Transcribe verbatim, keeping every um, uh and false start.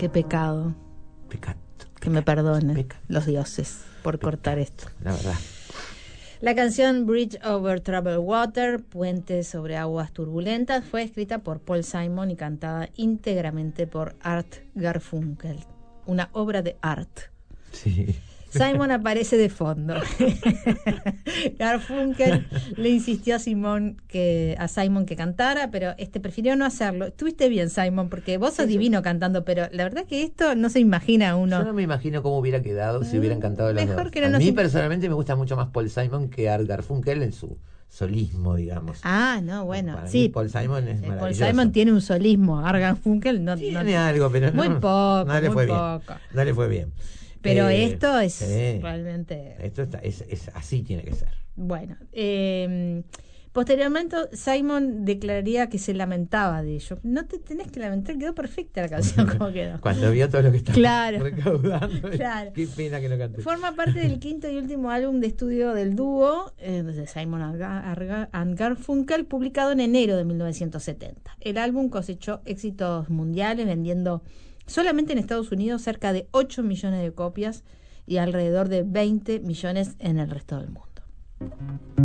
Qué pecado. Pecado. Que me perdonen Peca. los dioses por Peca. cortar esto. La verdad. La canción Bridge Over Troubled Water, Puente sobre aguas turbulentas, fue escrita por Paul Simon y cantada íntegramente por Art Garfunkel. Una obra de art. Sí. Simon aparece de fondo. Garfunkel le insistió a Simon que a Simon que cantara, pero este prefirió no hacerlo. Estuviste bien, Simon, porque vos sos divino cantando, pero la verdad que esto no se imagina uno. Yo no me imagino cómo hubiera quedado si hubieran cantado los Mejor dos. que no a nos mí im- personalmente me gusta mucho más Paul Simon que Art Garfunkel en su solismo, digamos. Ah, no, bueno, Para sí. mí Paul Simon es Eh, Paul maravilloso. Simon tiene un solismo, Art Garfunkel no, Tiene no- algo, pero muy no, poco, no le muy fue poco. bien. No le fue bien. Pero Eh, esto es sí. realmente Esto está, es, es así tiene que ser. bueno. Eh, posteriormente Simon declararía que se lamentaba de ello. No te tenés que lamentar, quedó perfecta la canción como quedó. Cuando vio todo lo que estaba Claro. recaudando. Claro. Qué pena que no canté. Forma parte del quinto y último álbum de estudio del dúo eh, de Simon and Garfunkel, publicado en enero de mil novecientos setenta. El álbum cosechó éxitos mundiales, vendiendo solamente en Estados Unidos cerca de ocho millones de copias y alrededor de veinte millones en el resto del mundo.